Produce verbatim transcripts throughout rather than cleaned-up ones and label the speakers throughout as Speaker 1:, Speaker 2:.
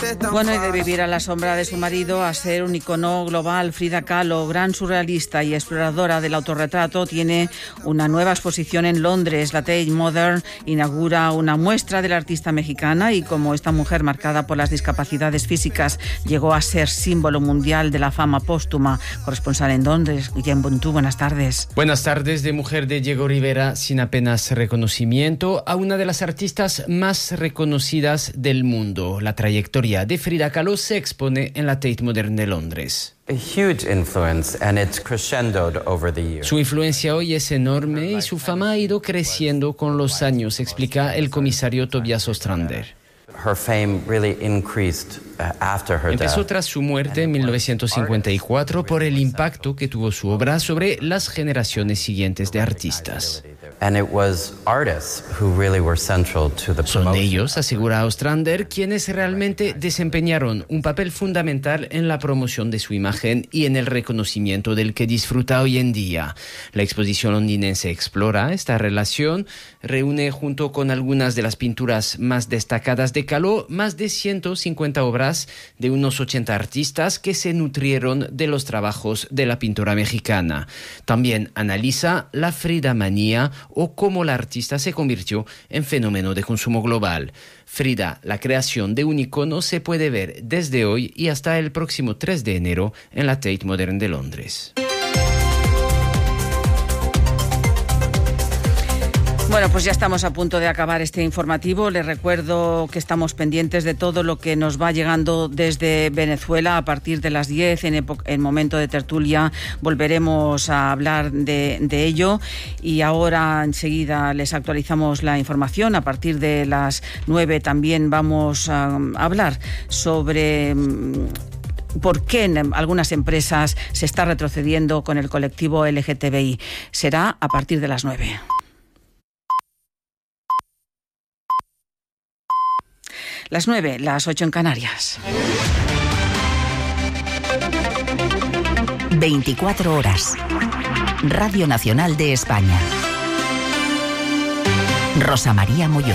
Speaker 1: Bueno, y de vivir a la sombra de su marido a ser un icono global, Frida Kahlo, gran surrealista y exploradora del autorretrato, tiene una nueva exposición en Londres. La Tate Modern inaugura una muestra de la artista mexicana y como esta mujer marcada por las discapacidades físicas llegó a ser símbolo mundial de la fama póstuma. Corresponsal en Londres, Guillem Bontú, buenas tardes.
Speaker 2: Buenas tardes. De mujer de Diego Rivera sin apenas reconocimiento a una de las artistas más reconocidas del mundo. La trayectoria de Frida Kahlo se expone en la Tate Modern de Londres. Su influencia hoy es enorme y su fama ha ido creciendo con los años, explica el comisario Tobias Ostrander. Empezó tras su muerte en mil novecientos cincuenta y cuatro por el impacto que tuvo su obra sobre las generaciones siguientes de artistas. Son ellos, asegura Ostrander, quienes realmente desempeñaron un papel fundamental en la promoción de su imagen y en el reconocimiento del que disfruta hoy en día. La exposición londinense explora esta relación, reúne junto con algunas de las pinturas más destacadas de Kahlo más de ciento cincuenta obras de unos ochenta artistas que se nutrieron de los trabajos de la pintora mexicana. También analiza la Frida manía o cómo la artista se convirtió en fenómeno de consumo global. Frida, la creación de un icono, se puede ver desde hoy y hasta el próximo tres de enero en la Tate Modern de Londres.
Speaker 1: Bueno, pues ya estamos a punto de acabar este informativo. Les recuerdo que estamos pendientes de todo lo que nos va llegando desde Venezuela a partir de las diez. En, en momento de tertulia volveremos a hablar de, de ello. Y ahora enseguida les actualizamos la información. A partir de las nueve también vamos a hablar sobre por qué en algunas empresas se está retrocediendo con el colectivo L G T B I. Será a partir de las nueve. Las nueve, las ocho en Canarias.
Speaker 3: veinticuatro horas. Radio Nacional de España. Rosa María Molló.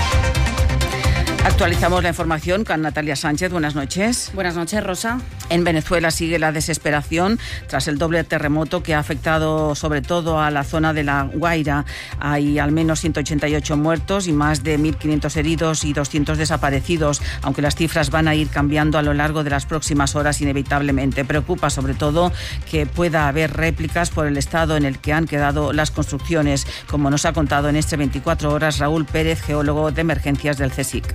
Speaker 1: Actualizamos la información con Natalia Sánchez. Buenas noches.
Speaker 4: Buenas noches, Rosa.
Speaker 1: En Venezuela sigue la desesperación tras el doble terremoto que ha afectado sobre todo a la zona de La Guaira. Hay al menos ciento ochenta y ocho muertos y más de mil quinientos heridos y doscientos desaparecidos, aunque las cifras van a ir cambiando a lo largo de las próximas horas inevitablemente. Preocupa sobre todo que pueda haber réplicas por el estado en el que han quedado las construcciones, como nos ha contado en este veinticuatro horas Raúl Pérez, geólogo de emergencias del CSIC.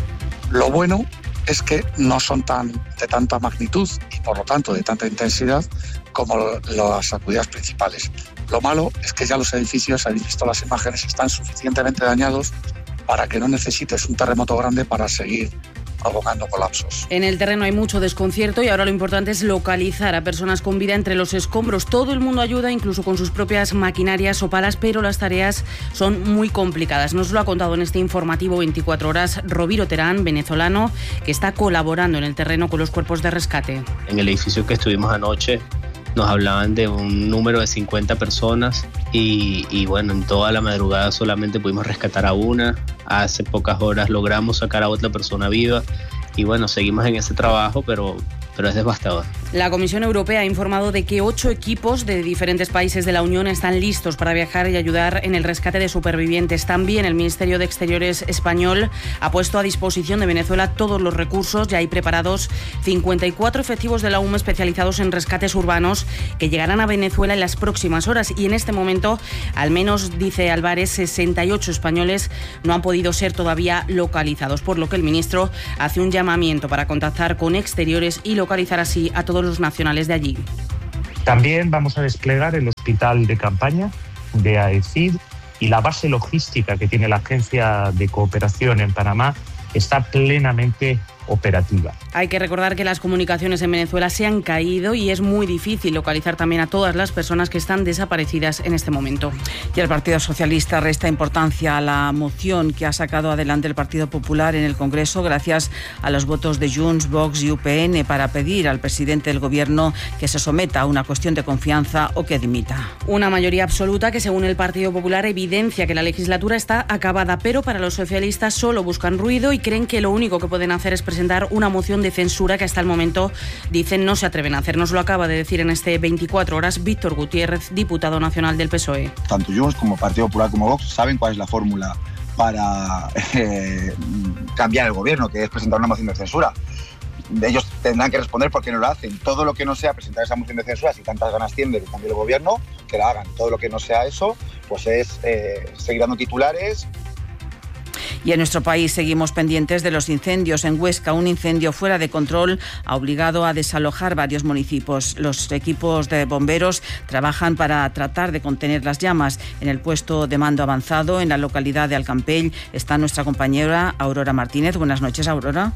Speaker 5: Lo bueno es que no son tan de tanta magnitud y por lo tanto de tanta intensidad como las sacudidas principales. Lo malo es que ya los edificios, habéis visto las imágenes, están suficientemente dañados para que no necesites un terremoto grande para seguir provocando colapsos.
Speaker 4: En el terreno hay mucho desconcierto y ahora lo importante es localizar a personas con vida entre los escombros. Todo el mundo ayuda, incluso con sus propias maquinarias o palas, pero las tareas son muy complicadas. Nos lo ha contado en este informativo veinticuatro horas Roviro Terán, venezolano, que está colaborando en el terreno con los cuerpos de rescate.
Speaker 6: En el edificio que estuvimos anoche nos hablaban de un número de cincuenta personas y, y bueno, en toda la madrugada solamente pudimos rescatar a una. Hace pocas horas logramos sacar a otra persona viva y bueno, seguimos en ese trabajo, pero, pero es devastador.
Speaker 4: La Comisión Europea ha informado de que ocho equipos de diferentes países de la Unión están listos para viajar y ayudar en el rescate de supervivientes. También el Ministerio de Exteriores español ha puesto a disposición de Venezuela todos los recursos. Ya hay preparados cincuenta y cuatro efectivos de la U M especializados en rescates urbanos que llegarán a Venezuela en las próximas horas. Y en este momento, al menos, dice Álvarez, sesenta y ocho españoles no han podido ser todavía localizados, por lo que el ministro hace un llamamiento para contactar con Exteriores y localizar así a todos los nacionales de allí.
Speaker 7: También vamos a desplegar el hospital de campaña de A E C I D y la base logística que tiene la Agencia de Cooperación en Panamá está plenamente operativa.
Speaker 4: Hay que recordar que las comunicaciones en Venezuela se han caído y es muy difícil localizar también a todas las personas que están desaparecidas en este momento.
Speaker 1: Y el Partido Socialista resta importancia a la moción que ha sacado adelante el Partido Popular en el Congreso gracias a los votos de Junts, Vox y U P N para pedir al presidente del Gobierno que se someta a una cuestión de confianza o que dimita.
Speaker 4: Una mayoría absoluta que, según el Partido Popular, evidencia que la legislatura está acabada, pero para los socialistas solo buscan ruido y creen que lo único que pueden hacer es presentar presentar una moción de censura que hasta el momento dicen no se atreven a hacer. Nos lo acaba de decir en este veinticuatro horas Víctor Gutiérrez, diputado nacional del P S O E.
Speaker 8: Tanto Junts como Partido Popular como Vox saben cuál es la fórmula para eh, cambiar el gobierno, que es presentar una moción de censura. Ellos tendrán que responder por qué no lo hacen. Todo lo que no sea presentar esa moción de censura, si tantas ganas tienen de cambiar el gobierno, que la hagan. Todo lo que no sea eso, pues es eh, seguir dando titulares.
Speaker 1: Y en nuestro país seguimos pendientes de los incendios. En Huesca, un incendio fuera de control ha obligado a desalojar varios municipios. Los equipos de bomberos trabajan para tratar de contener las llamas. En el puesto de mando avanzado, en la localidad de Alcampell, está nuestra compañera Aurora Martínez. Buenas noches, Aurora.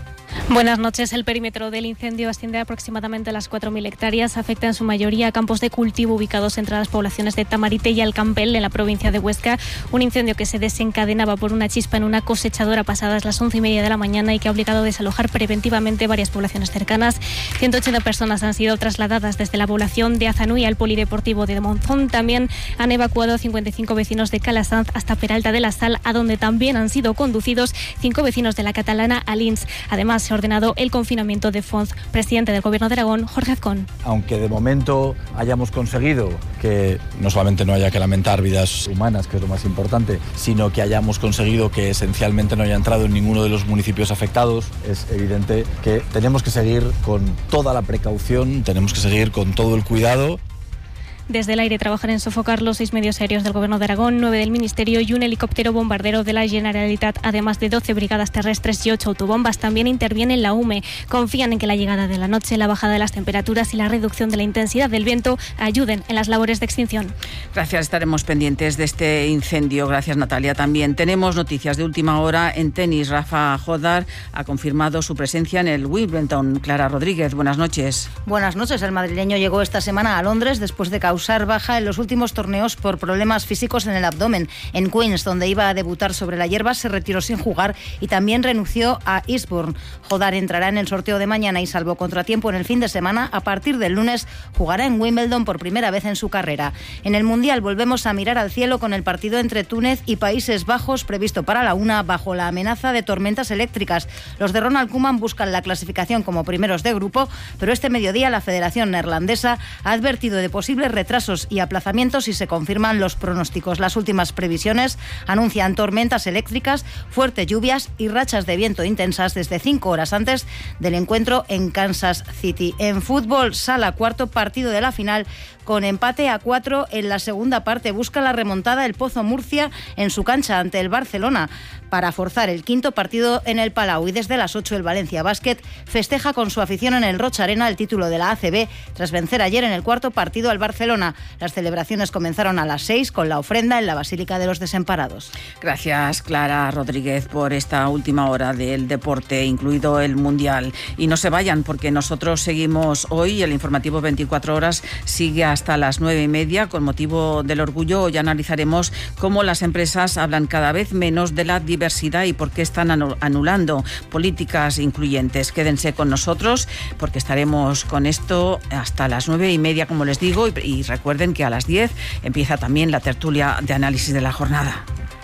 Speaker 9: Buenas noches. El perímetro del incendio asciende a aproximadamente a las cuatro mil hectáreas. Afecta en su mayoría a campos de cultivo ubicados entre las poblaciones de Tamarite y Alcampell, en la provincia de Huesca. Un incendio que se desencadenaba por una chispa en una cosechadora pasadas las once y media de la mañana y que ha obligado a desalojar preventivamente varias poblaciones cercanas. ciento ochenta personas han sido trasladadas desde la población de Azanui al polideportivo de Monzón. También han evacuado a cincuenta y cinco vecinos de Calasanz hasta Peralta de la Sal, a donde también han sido conducidos cinco vecinos de la catalana a Lins. Además, se ha ordenado el confinamiento de Fons. Presidente del Gobierno de Aragón, Jorge Azcón.
Speaker 10: Aunque de momento hayamos conseguido que no solamente no haya que lamentar vidas humanas, que es lo más importante, sino que hayamos conseguido que esencialmente no haya entrado en ninguno de los municipios afectados, es evidente que tenemos que seguir con toda la precaución, tenemos que seguir con todo el cuidado.
Speaker 9: Desde el aire trabajan en sofocar los seis medios aéreos del Gobierno de Aragón, nueve del Ministerio y un helicóptero bombardero de la Generalitat, además de doce brigadas terrestres y ocho autobombas. También interviene la U M E. Confían en que la llegada de la noche, la bajada de las temperaturas y la reducción de la intensidad del viento ayuden en las labores de extinción.
Speaker 1: Gracias, estaremos pendientes de este incendio. Gracias, Natalia. También tenemos noticias de última hora en tenis. Rafa Jodar ha confirmado su presencia en el Wimbledon. Clara Rodríguez, buenas noches.
Speaker 11: Buenas noches. El madrileño llegó esta semana a Londres después de causar usar baja en los últimos torneos por problemas físicos en el abdomen. En Queens, donde iba a debutar sobre la hierba, se retiró sin jugar y también renunció a Eastbourne. Jodar entrará en el sorteo de mañana y, salvo contratiempo en el fin de semana, a partir del lunes jugará en Wimbledon por primera vez en su carrera. En el Mundial volvemos a mirar al cielo con el partido entre Túnez y Países Bajos previsto para la una, bajo la amenaza de tormentas eléctricas. Los de Ronald Koeman buscan la clasificación como primeros de grupo, pero este mediodía la Federación Neerlandesa ha advertido de posibles retrasos y aplazamientos si se confirman los pronósticos. Las últimas previsiones anuncian tormentas eléctricas, fuertes lluvias y rachas de viento intensas desde cinco horas antes del encuentro en Kansas City. En fútbol, Sala, cuarto partido de la final, con empate a cuatro en la segunda parte. Busca la remontada el Pozo Murcia en su cancha ante el Barcelona para forzar el quinto partido en el Palau. Y desde las ocho el Valencia Basket festeja con su afición en el Rocha Arena el título de la A C B tras vencer ayer en el cuarto partido al Barcelona. Las celebraciones comenzaron a las seis con la ofrenda en la Basílica de los Desamparados.
Speaker 1: Gracias, Clara Rodríguez, por esta última hora del deporte, incluido el Mundial. Y no se vayan, porque nosotros seguimos hoy. El informativo veinticuatro horas sigue hasta las nueve y media. Con motivo del orgullo, hoy analizaremos cómo las empresas hablan cada vez menos de la diversidad y por qué están anulando políticas incluyentes. Quédense con nosotros, porque estaremos con esto hasta las nueve y media, como les digo, y, y recuerden que a las diez empieza también la tertulia de análisis de la jornada.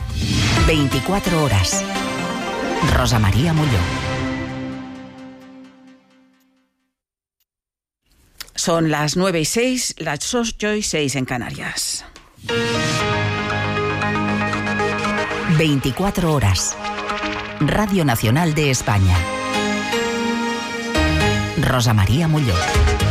Speaker 3: veinticuatro horas. Rosa María Mulló.
Speaker 1: Son las nueve y seis, las ocho y seis en Canarias.
Speaker 3: veinticuatro horas. Radio Nacional de España. Rosa María Mulló.